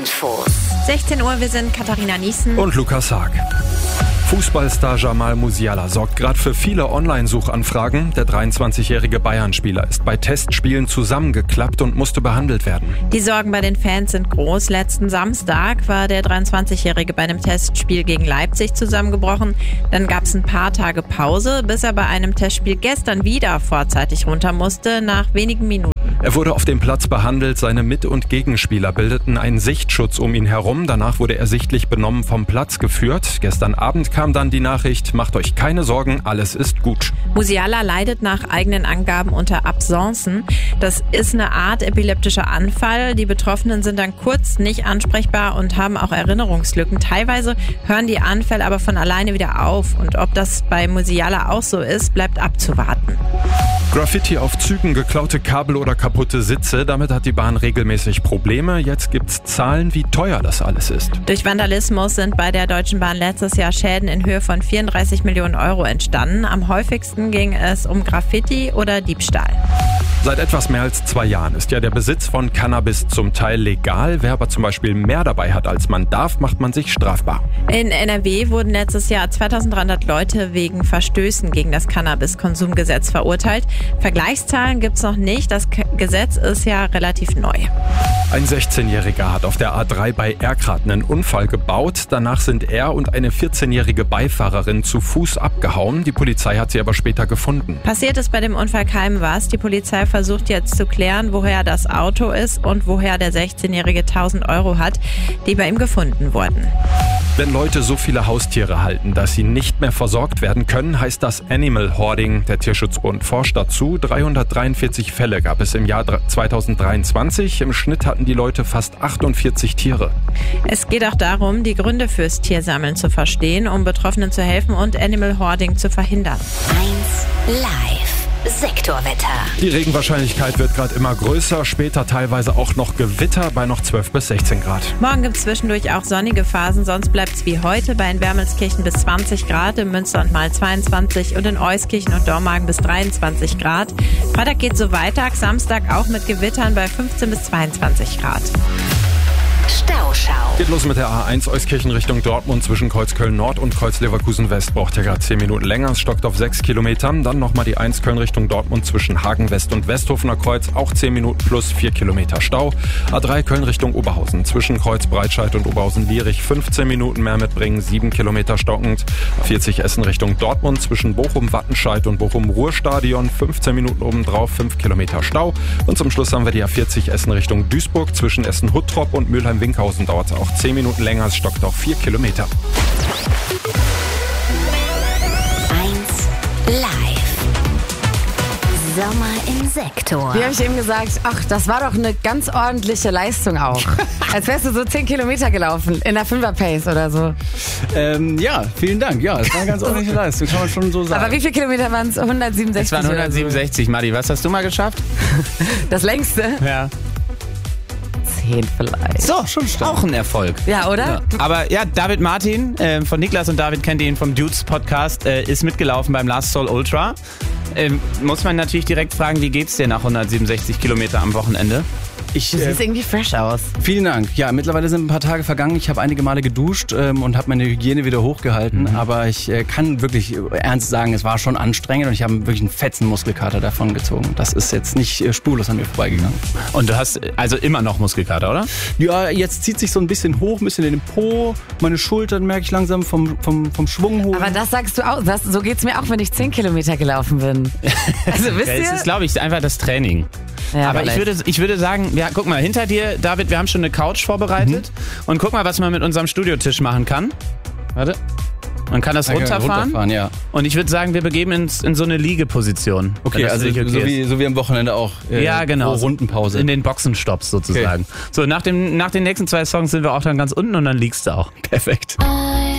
Infos. 16 Uhr, wir sind Katharina Niesen und Lukas Haag. Fußballstar Jamal Musiala sorgt gerade für viele Online-Suchanfragen. Der 23-jährige Bayern-Spieler ist bei Testspielen zusammengeklappt und musste behandelt werden. Die Sorgen bei den Fans sind groß. Letzten Samstag war der 23-jährige bei einem Testspiel gegen Leipzig zusammengebrochen. Dann gab es ein paar Tage Pause, bis er bei einem Testspiel gestern wieder vorzeitig runter musste, nach wenigen Minuten. Er wurde auf dem Platz behandelt, seine Mit- und Gegenspieler bildeten einen Sichtschutz um ihn herum. Danach wurde er sichtlich benommen vom Platz geführt. Gestern Abend kam dann die Nachricht, macht euch keine Sorgen, alles ist gut. Musiala leidet nach eigenen Angaben unter Absencen. Das ist eine Art epileptischer Anfall. Die Betroffenen sind dann kurz nicht ansprechbar und haben auch Erinnerungslücken. Teilweise hören die Anfälle aber von alleine wieder auf. Und ob das bei Musiala auch so ist, bleibt abzuwarten. Graffiti auf Zügen, geklaute Kabel oder kaputte Sitze, damit hat die Bahn regelmäßig Probleme. Jetzt gibt's Zahlen, wie teuer das alles ist. Durch Vandalismus sind bei der Deutschen Bahn letztes Jahr Schäden in Höhe von 34 Millionen Euro entstanden. Am häufigsten ging es um Graffiti oder Diebstahl. Seit etwas mehr als 2 Jahren ist ja der Besitz von Cannabis zum Teil legal. Wer aber zum Beispiel mehr dabei hat, als man darf, macht man sich strafbar. In NRW wurden letztes Jahr 2300 Leute wegen Verstößen gegen das Cannabiskonsumgesetz verurteilt. Vergleichszahlen gibt's noch nicht. Das Gesetz ist ja relativ neu. Ein 16-Jähriger hat auf der A3 bei Erkrath einen Unfall gebaut. Danach sind er und eine 14-jährige Beifahrerin zu Fuß abgehauen. Die Polizei hat sie aber später gefunden. Passiert ist bei dem Unfall keinem was. Die Polizei versucht jetzt zu klären, woher das Auto ist und woher der 16-Jährige 1000 Euro hat, die bei ihm gefunden wurden. Wenn Leute so viele Haustiere halten, dass sie nicht mehr versorgt werden können, heißt das Animal Hoarding. Der Tierschutzbund forscht dazu. 343 Fälle gab es im Jahr 2023. Im Schnitt hatten die Leute fast 48 Tiere. Es geht auch darum, die Gründe fürs Tiersammeln zu verstehen, um Betroffenen zu helfen und Animal Hoarding zu verhindern. 1 Live. Sektorwetter. Die Regenwahrscheinlichkeit wird gerade immer größer, später teilweise auch noch Gewitter bei noch 12 bis 16 Grad. Morgen gibt es zwischendurch auch sonnige Phasen, sonst bleibt es wie heute bei Wermelskirchen bis 20 Grad, in Münster und Mahl 22 und in Euskirchen und Dormagen bis 23 Grad. Freitag geht so weiter, Samstag auch mit Gewittern bei 15 bis 22 Grad. Stauschau. Geht los mit der A1 Euskirchen Richtung Dortmund zwischen Kreuzköln Nord und Kreuz-Leverkusen West. Braucht ja gerade 10 Minuten länger. Es stockt auf 6 Kilometern. Dann nochmal die 1 Köln Richtung Dortmund zwischen Hagen West und Westhofener Kreuz. Auch 10 Minuten plus 4 Kilometer Stau. A3 Köln Richtung Oberhausen zwischen Kreuz Breitscheid und Oberhausen-Lierich 15 Minuten mehr mitbringen. 7 Kilometer stockend. A40 Essen Richtung Dortmund zwischen Bochum-Wattenscheid und Bochum-Ruhrstadion. 15 Minuten obendrauf, 5 Kilometer Stau. Und zum Schluss haben wir die A40 Essen Richtung Duisburg zwischen Essen-Huttrop und Mülheim-Winkhausen. Dauert es auch 10 Minuten länger, es stockt auch 4 Kilometer. 1 Live. Sommer im Sektor. Wie habe ich eben gesagt, ach, das war doch eine ganz ordentliche Leistung auch. Als wärst du so 10 Kilometer gelaufen, in der 5er-Pace oder so. Ja, vielen Dank. Ja, es war eine ganz ordentliche Leistung, kann man schon so sagen. Aber wie viele Kilometer waren es? 167? Es waren 167, Madi. Was hast du mal geschafft? Das längste? Ja. 10 vielleicht. So, schon stark. Auch ein Erfolg. Ja, oder? Ja. Aber ja, David Martin von Niklas und David, kennt ihr ihn vom Dudes Podcast, ist mitgelaufen beim Last Soul Ultra. Muss man natürlich direkt fragen, wie geht's dir nach 167 Kilometer am Wochenende? Du siehst irgendwie fresh aus. Vielen Dank. Ja, mittlerweile sind ein paar Tage vergangen. Ich habe einige Male geduscht und habe meine Hygiene wieder hochgehalten. Aber ich kann wirklich ernst sagen, es war schon anstrengend und ich habe wirklich einen fetzen Muskelkater davon gezogen. Das ist jetzt nicht spurlos an mir vorbeigegangen. Und du hast also immer noch Muskelkater, oder? Ja, jetzt zieht sich so ein bisschen hoch, ein bisschen in den Po. Meine Schultern merke ich langsam vom Schwung hoch. Aber das sagst du auch. So geht's mir auch, wenn ich 10 Kilometer gelaufen bin. Also wisst ihr? Es ist, glaube ich, einfach das Training. Ja, aber ich würde sagen, ja, guck mal, hinter dir, David, wir haben schon eine Couch vorbereitet. Und guck mal, was man mit unserem Studiotisch machen kann. Warte. Man kann das runterfahren. Ja. Und ich würde sagen, wir begeben uns in so eine Liegeposition. Okay, also so wie am Wochenende auch. Ja, genau. Pro Rundenpause. In den Boxenstopps sozusagen. Okay. So, nach den nächsten 2 Songs sind wir auch dann ganz unten und dann liegst du auch. Perfekt.